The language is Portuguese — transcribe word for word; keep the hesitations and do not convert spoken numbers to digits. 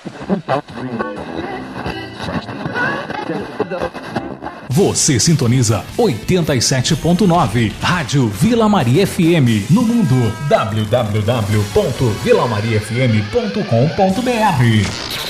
Você sintoniza oitenta e sete ponto nove, Rádio Vila Maria F M, no mundo w w w ponto vila maria f m ponto com ponto b r.